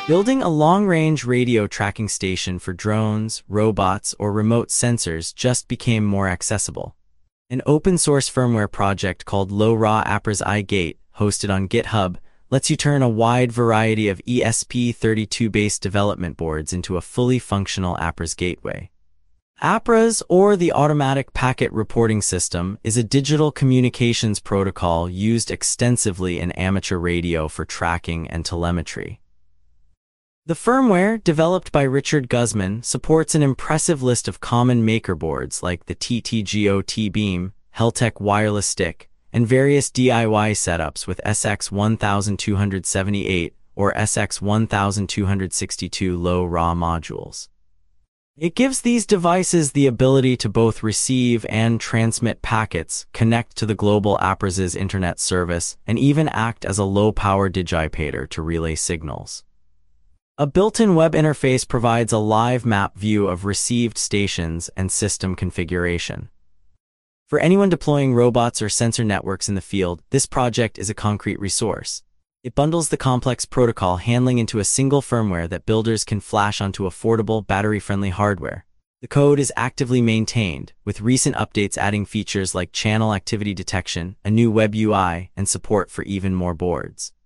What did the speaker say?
Building a long-range radio tracking station for drones, robots, or remote sensors just became more accessible. An open-source firmware project called Low-Ra Apras iGate, hosted on GitHub, lets you turn a wide variety of ESP32-based development boards into a fully functional Apras gateway. Apras, or the Automatic Packet Reporting System, is a digital communications protocol used extensively in amateur radio for tracking and telemetry. The firmware, developed by Richard Guzman, supports an impressive list of common maker boards like the TTGO T-Beam, Heltec Wireless Stick, and various DIY setups with SX1278 or SX1262 Low-Ra modules. It gives these devices the ability to both receive and transmit packets, connect to the global Apras' internet service, and even act as a low-power digipater to relay signals. A built-in web interface provides a live map view of received stations and system configuration. For anyone deploying robots or sensor networks in the field, this project is a concrete resource. It bundles the complex protocol handling into a single firmware that builders can flash onto affordable, battery-friendly hardware. The code is actively maintained, with recent updates adding features like channel activity detection, a new web UI, and support for even more boards.